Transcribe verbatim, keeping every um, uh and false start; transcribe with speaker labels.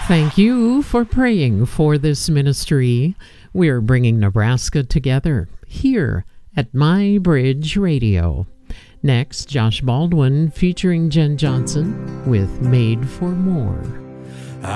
Speaker 1: Thank you for praying for this ministry. We're bringing Nebraska together here at My Bridge Radio. Next, Josh Baldwin featuring Jen Johnson with Made for More.